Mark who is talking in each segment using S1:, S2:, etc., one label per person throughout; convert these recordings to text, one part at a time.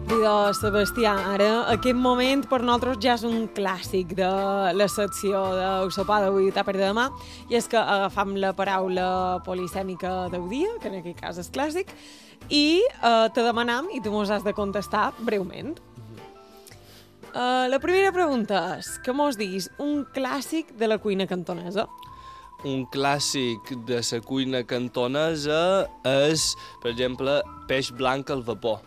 S1: Idò, Sebastià, ara aquest moment per nosaltres ja és un clàssic de la secció del sopar d'avui i tàper de demà, i és que agafam la paraula polisèmica del dia, que en aquest cas és clàssic, i te demanam i tu mos has de contestar breument. La primera pregunta és que mos diguis un clàssic de la cuina cantonesa.
S2: Un clàssic de la cuina cantonesa és, per exemple, peix blanc al vapor.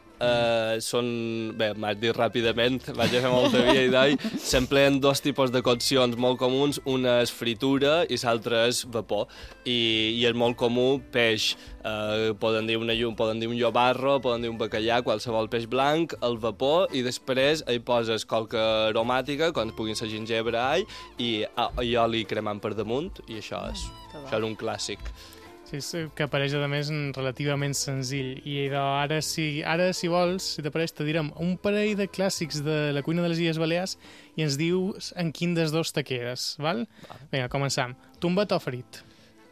S2: Bé, m'has dit ràpidament, vaig a fer molta via i d'ahir, s'empleen dos tipus de coccions molt comuns, una és fritura i l'altra és vapor, i és molt comú peix, poden dir un llobarro, poden dir un bacallà, qualsevol peix blanc, al vapor, i després hi poses coca aromàtica, com puguin ser gingebre, all, i oli cremant per damunt, i això és un clàssic.
S3: Sí, que apareix, a més, relativament senzill. I ara, si vols, si t'apareix, te direm un parell de clàssics de la cuina de les Illes Balears i ens dius en quin dels dos te quedes, val? Vinga, començam. Tombat o frit?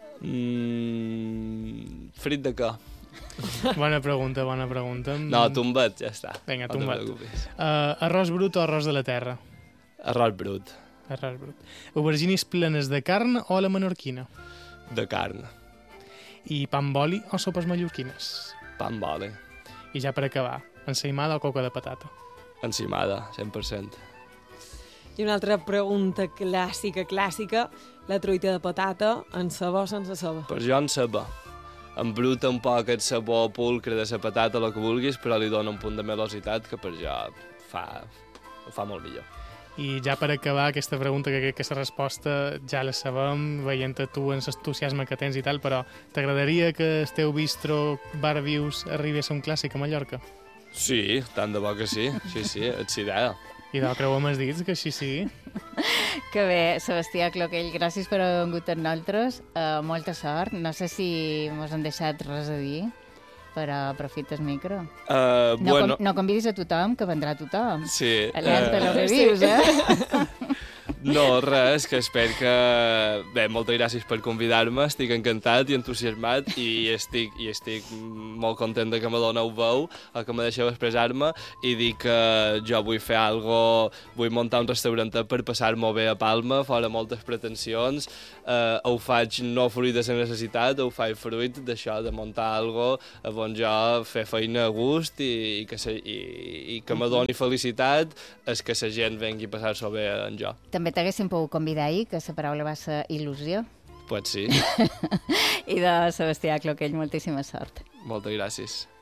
S2: Frit de què?
S3: Bona pregunta.
S2: No, tombat, ja està.
S3: Vinga, tombat. Arròs brut o arròs de la terra?
S2: Arròs brut.
S3: Aubergines plenes de carn o a la menorquina?
S2: De carn.
S3: I pa amb oli o sopes mallorquines?
S2: Pa amb oli.
S3: I ja per acabar, ensaïmada o coca de patata?
S2: Ensaïmada, 100%.
S1: I una altra pregunta clàssica, la truita de patata, en ceba o sense ceba?
S2: Per jo en ceba. Embruta un poc el sabor pulcre de la patata, el que vulguis, però li dona un punt de melositat que per jo ho fa molt millor.
S3: I ja per acabar aquesta pregunta, que crec que la resposta ja la sabem, veient-te tu en l'entusiasme que tens i tal, però t'agradaria que el teu bistro Bar Vius arribi a ser un clàssic a Mallorca?
S2: Sí, tant de bo que sí. Sí, ets idea.
S3: I de creuem els dits que així sigui.
S4: Que bé, Sebastià Cloquell, gràcies per haver vingut amb nosaltres. Molta sort. No sé si mos han deixat res a dir, però aprofita el micro. No convidis a tothom, que vendrà tothom.
S2: Sí.
S4: Alerta, lo que dius,
S2: No, res, que espero que... Bé, moltes gràcies per convidar-me, estic encantat i entusiasmat i estic molt content de que me doneu veu, que me deixeu expressar-me i dir que jo vull fer vull muntar un restaurantet per passar-m'ho bé a Palma, fora moltes pretensions, ho faig no fruit de la necessitat, ho faig fruit d'això, de muntar algo on jo fer feina a gust i que me doni felicitat és que la gent vengui a passar-s'ho bé en jo.
S4: També t'haguéssim pogut convidar ahir, que la paraula va ser il·lusió.
S2: Pues sí.
S4: I de Sebastià Cloquell, moltíssima sort.
S2: Moltes gràcies.